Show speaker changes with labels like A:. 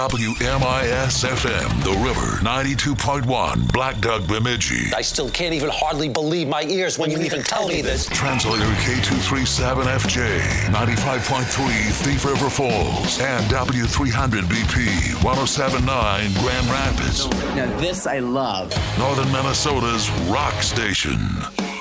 A: WMIS FM, The River, 92.1, Black Duck, Bemidji.
B: I still can't even hardly believe my ears when you even tell me this.
A: Translator K237FJ, 95.3 Thief River Falls, and W300BP, 107.9 Grand Rapids.
C: Now this I love.
A: Northern Minnesota's rock station.